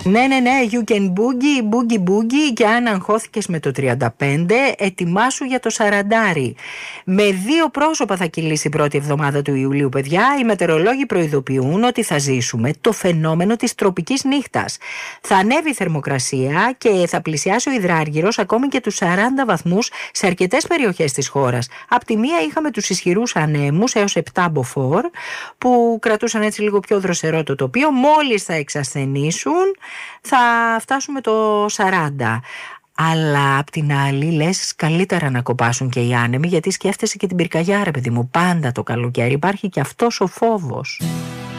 Ναι, you can boogie, και αν αγχώθηκες με το 35, ετοιμάσου για το 40. Με 2 πρόσωπα θα κυλήσει η πρώτη εβδομάδα του Ιουλίου, παιδιά. Οι μετεωρολόγοι προειδοποιούν ότι θα ζήσουμε το φαινόμενο της τροπικής νύχτας. Θα ανέβει η θερμοκρασία και θα πλησιάσει ο υδράργυρος ακόμη και τους 40 βαθμούς σε αρκετές περιοχές της χώρας. Απ' τη μία είχαμε τους ισχυρούς ανέμους έως 7 μποφόρ που κρατούσαν έτσι λίγο πιο δροσερό το τοπίο. Μόλις θα εξασθενήσουν θα φτάσουμε το 40. Αλλά απ' την άλλη λες καλύτερα να κοπάσουν και οι άνεμοι, γιατί σκέφτεσαι και την πυρκαγιά, ρε παιδί μου. Πάντα το καλοκαίρι υπάρχει και αυτός ο φόβος.